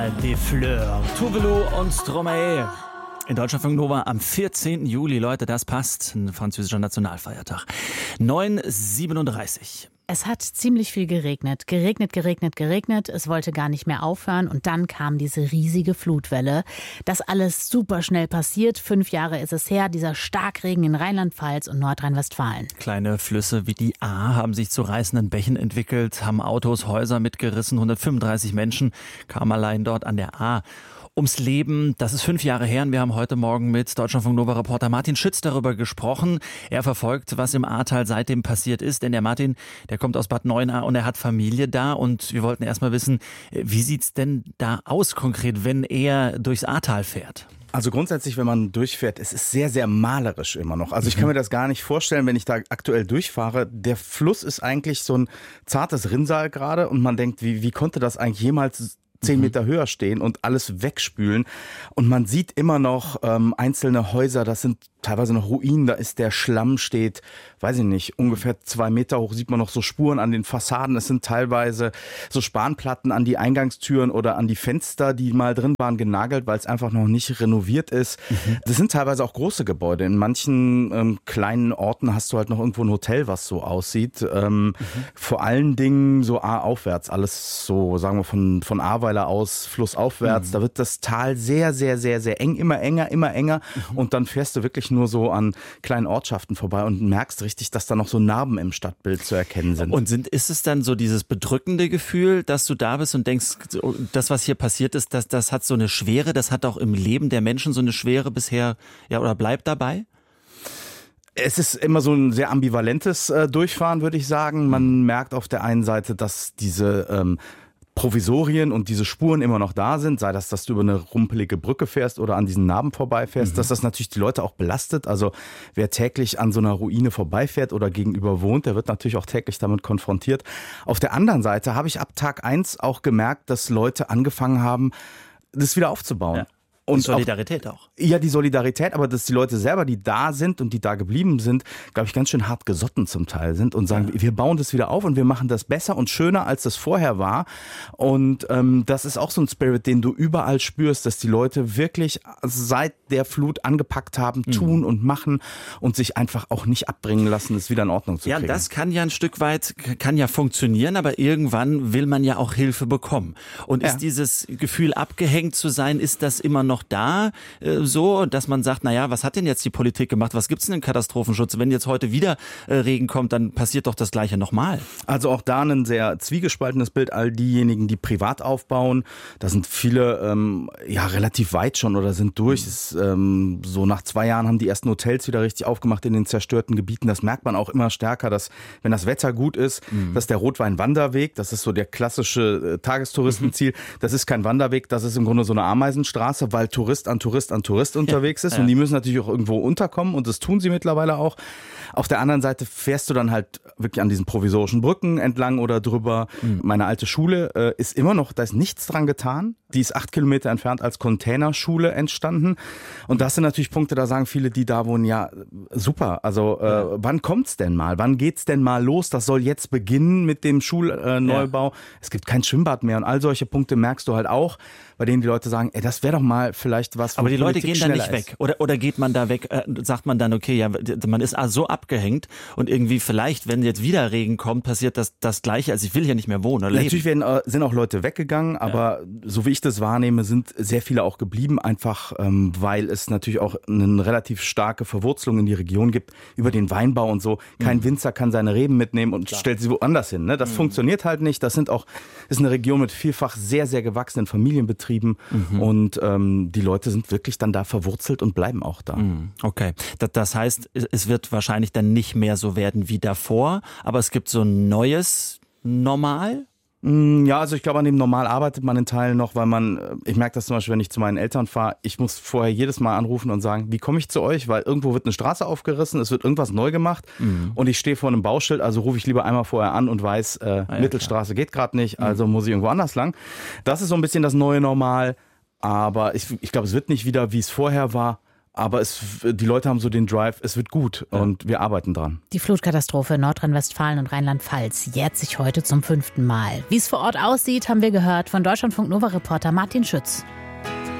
Des Fleurs, Tuvalu und Stromae. In Deutschlandfunk Nova am 14. Juli, Leute, das passt. Ein französischer Nationalfeiertag. 9:37. Es hat ziemlich viel geregnet. Geregnet. Es wollte gar nicht mehr aufhören. Und dann kam diese riesige Flutwelle. Das alles super schnell passiert. 5 Jahre ist es her, dieser Starkregen in Rheinland-Pfalz und Nordrhein-Westfalen. Kleine Flüsse wie die Ahr haben sich zu reißenden Bächen entwickelt, haben Autos, Häuser mitgerissen. 135 Menschen kamen allein dort an der Ahr ums Leben. Das ist 5 Jahre her und wir haben heute Morgen mit Deutschlandfunk Nova-Reporter Martin Schütz darüber gesprochen. Er verfolgt, was im Ahrtal seitdem passiert ist, denn der Martin, der kommt aus Bad Neuenahr und er hat Familie da und wir wollten erst mal wissen, wie sieht's denn da aus konkret, wenn er durchs Ahrtal fährt? Also grundsätzlich, wenn man durchfährt, es ist sehr, sehr malerisch immer noch. Also ich kann mir das gar nicht vorstellen, wenn ich da aktuell durchfahre. Der Fluss ist eigentlich so ein zartes Rinnsal gerade und man denkt, wie konnte das eigentlich jemals 10 Meter höher stehen und alles wegspülen. Und man sieht immer noch einzelne Häuser, das sind teilweise noch Ruinen, da ist der Schlamm steht, weiß ich nicht, ungefähr 2 Meter hoch, sieht man noch so Spuren an den Fassaden. Es sind teilweise so Spanplatten an die Eingangstüren oder an die Fenster, die mal drin waren, genagelt, weil es einfach noch nicht renoviert ist. Das sind teilweise auch große Gebäude. In manchen kleinen Orten hast du halt noch irgendwo ein Hotel, was so aussieht. Vor allen Dingen so aufwärts, alles so, sagen wir von Ahrweiler aus, flussaufwärts. Da wird das Tal sehr, sehr, sehr, sehr eng, immer enger. Und dann fährst du wirklich nur so an kleinen Ortschaften vorbei und merkst richtig, dass da noch so Narben im Stadtbild zu erkennen sind. Und ist es dann so dieses bedrückende Gefühl, dass du da bist und denkst, das, was hier passiert ist, das hat so eine Schwere, das hat auch im Leben der Menschen so eine Schwere bisher, ja, oder bleibt dabei? Es ist immer so ein sehr ambivalentes Durchfahren, würde ich sagen. Man merkt auf der einen Seite, dass diese Provisorien und diese Spuren immer noch da sind, sei das, dass du über eine rumpelige Brücke fährst oder an diesen Narben vorbeifährst, dass das natürlich die Leute auch belastet. Also wer täglich an so einer Ruine vorbeifährt oder gegenüber wohnt, der wird natürlich auch täglich damit konfrontiert. Auf der anderen Seite habe ich ab Tag 1 auch gemerkt, dass Leute angefangen haben, das wieder aufzubauen. Ja. Und die Solidarität auch. Ja, die Solidarität, aber dass die Leute selber, die da sind und die da geblieben sind, glaube ich, ganz schön hart gesotten zum Teil sind und sagen, wir bauen das wieder auf und wir machen das besser und schöner, als das vorher war. Und das ist auch so ein Spirit, den du überall spürst, dass die Leute wirklich seit der Flut angepackt haben, tun und machen und sich einfach auch nicht abbringen lassen, es wieder in Ordnung zu kriegen. Ja, das kann ja ein Stück weit, kann ja funktionieren, aber irgendwann will man ja auch Hilfe bekommen. Und ist dieses Gefühl, abgehängt zu sein, ist das immer noch da, so, dass man sagt, naja, was hat denn jetzt die Politik gemacht? Was gibt's denn im Katastrophenschutz? Wenn jetzt heute wieder Regen kommt, dann passiert doch das Gleiche nochmal. Also auch da ein sehr zwiegespaltenes Bild. All diejenigen, die privat aufbauen, da sind viele relativ weit schon oder sind durch. So nach 2 Jahren haben die ersten Hotels wieder richtig aufgemacht in den zerstörten Gebieten. Das merkt man auch immer stärker, dass, wenn das Wetter gut ist, dass der Rotwein-Wanderweg, das ist so der klassische Tagestouristenziel, das ist kein Wanderweg, das ist im Grunde so eine Ameisenstraße, weil Tourist an Tourist unterwegs ist und die müssen natürlich auch irgendwo unterkommen und das tun sie mittlerweile auch. Auf der anderen Seite fährst du dann halt wirklich an diesen provisorischen Brücken entlang oder drüber. Meine alte Schule ist immer noch, da ist nichts dran getan. Die ist 8 Kilometer entfernt als Containerschule entstanden. Und das sind natürlich Punkte, da sagen viele, die da wohnen, ja, super. Also wann kommt's denn mal? Wann geht's denn mal los? Das soll jetzt beginnen mit dem Schulneubau. Es gibt kein Schwimmbad mehr und all solche Punkte merkst du halt auch, bei denen die Leute sagen, ey, das wäre doch mal vielleicht was. Aber die Leute gehen da nicht weg. Oder geht man da weg, sagt man dann, okay, ja, man ist so abgehängt und irgendwie vielleicht, wenn jetzt wieder Regen kommt, passiert das Gleiche. Also ich will hier nicht mehr wohnen oder leben. Natürlich sind auch Leute weggegangen, aber so wie ich das wahrnehme, sind sehr viele auch geblieben, einfach weil es natürlich auch eine relativ starke Verwurzelung in die Region gibt, über den Weinbau und so. Kein Winzer kann seine Reben mitnehmen und stellt sie woanders hin. Ne? Das funktioniert halt nicht. Das ist eine Region mit vielfach sehr, sehr gewachsenen Familienbetrieben und die Leute sind wirklich dann da verwurzelt und bleiben auch da. Okay, das heißt, es wird wahrscheinlich dann nicht mehr so werden wie davor, aber es gibt so ein neues Normal? Ja, also ich glaube, an dem Normal arbeitet man in Teilen noch, weil ich merke das zum Beispiel, wenn ich zu meinen Eltern fahre, ich muss vorher jedes Mal anrufen und sagen, wie komme ich zu euch, weil irgendwo wird eine Straße aufgerissen, es wird irgendwas neu gemacht und ich stehe vor einem Bauschild, also rufe ich lieber einmal vorher an und weiß, Mittelstraße geht gerade nicht, also muss ich irgendwo anders lang. Das ist so ein bisschen das neue Normal, aber ich glaube, es wird nicht wieder, wie es vorher war. Aber die Leute haben so den Drive, es wird gut und wir arbeiten dran. Die Flutkatastrophe in Nordrhein-Westfalen und Rheinland-Pfalz jährt sich heute zum 5. Mal. Wie es vor Ort aussieht, haben wir gehört von Deutschlandfunk Nova-Reporter Martin Schütz.